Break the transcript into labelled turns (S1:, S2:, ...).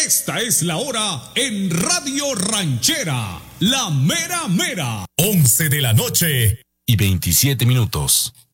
S1: Esta es la hora en Radio Ranchera, la mera mera.
S2: 11 de la noche y 27 minutos.